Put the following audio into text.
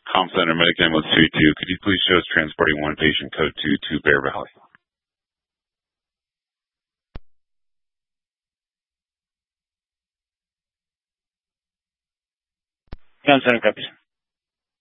Comm Center, Medic Ambulance 32. Could you please show us transporting one patient code 2 to Bear Valley? Comm Center copies.